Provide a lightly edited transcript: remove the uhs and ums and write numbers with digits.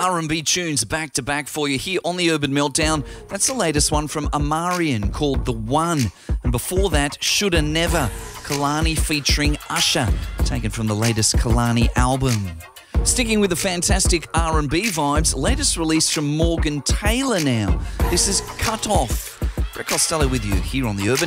R&B tunes back to back for you here on the Urban Meltdown. That's the latest one from Amarian called The One. And before that, Shoulda Never, Kehlani featuring Usher, taken from the latest Kehlani album. Sticking with the fantastic R&B vibes, latest release from Morgan Taylor now. This is Cut Off. Brett Costello with you here on the Urban